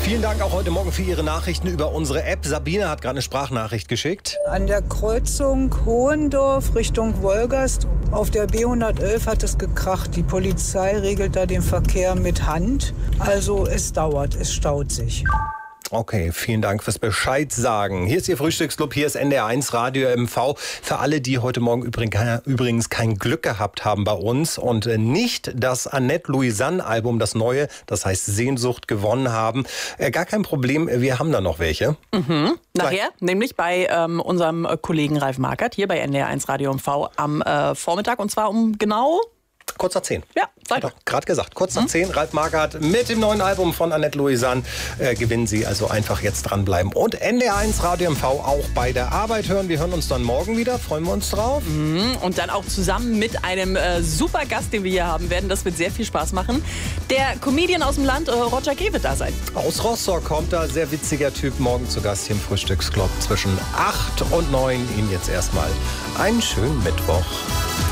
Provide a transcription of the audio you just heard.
Vielen Dank auch heute Morgen für Ihre Nachrichten über unsere App. Sabine hat gerade eine Sprachnachricht geschickt. An der Kreuzung Hohendorf Richtung Wolgast auf der B111 hat es gekracht. Die Polizei regelt da den Verkehr mit Hand. Also es dauert, es staut sich. Okay, vielen Dank fürs Bescheid sagen. Hier ist Ihr Frühstücksclub, hier ist NDR1 Radio MV. Für alle, die heute Morgen übrigens kein Glück gehabt haben bei uns und nicht das Annette Louisanne-Album, das neue, das heißt Sehnsucht, gewonnen haben. Gar kein Problem, wir haben da noch welche. Nachher, nämlich bei unserem Kollegen Ralf Markert, hier bei NDR1 Radio MV am Vormittag, und zwar um genau... Kurz nach 10. Ja, sag doch. Gerade gesagt, kurz nach 10. Ralf Markert mit dem neuen Album von Annette Louisanne gewinnen Sie. Also einfach jetzt dranbleiben. Und NDR1 Radio MV auch bei der Arbeit hören. Wir hören uns dann morgen wieder. Freuen wir uns drauf. Und dann auch zusammen mit einem super Gast, den wir hier haben werden. Das wird sehr viel Spaß machen. Der Comedian aus dem Land, Roger G. wird da sein. Aus Rostock kommt da. Sehr witziger Typ. Morgen zu Gast hier im Frühstücksclub zwischen 8 und 9. Ihnen jetzt erstmal einen schönen Mittwoch.